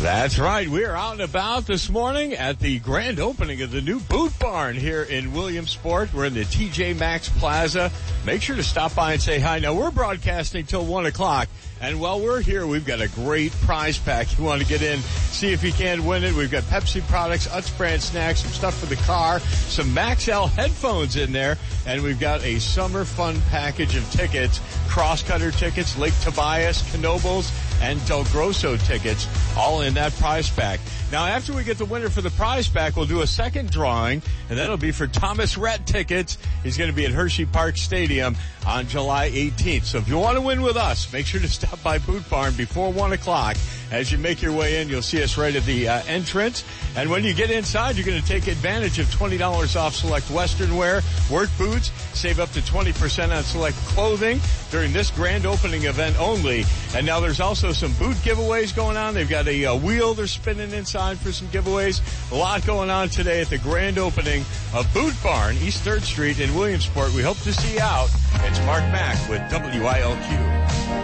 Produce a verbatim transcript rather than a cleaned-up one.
That's right. We're out and about this morning at the grand opening of the new Boot Barn here in Williamsport. We're in the T J Maxx Plaza. Make sure to stop by and say hi. Now, we're broadcasting till one o'clock. And while we're here, we've got a great prize pack. You want to get in, see if you can win it. We've got Pepsi products, Utz brand snacks, some stuff for the car, some Maxell headphones in there, and we've got a summer fun package of tickets, Crosscutter tickets, Lake Tobias, Knoebels, and Del Grosso tickets, all in that prize pack. Now, after we get the winner for the prize pack, we'll do a second drawing, and that'll be for Thomas Rhett tickets. He's going to be at Hershey Park Stadium on July eighteenth. So if you want to win with us, make sure to stop by Boot Barn before one o'clock. As you make your way in, you'll see us right at the uh, entrance. And when you get inside, you're going to take advantage of twenty dollars off select Western wear, work boots, save up to twenty percent on select clothing during this grand opening event only. And now there's also some boot giveaways going on. They've got a uh, wheel they're spinning inside for some giveaways. A lot going on today at the grand opening of Boot Barn, East third Street in Williamsport. We hope to see you out. It's Mark Mack with W I L Q.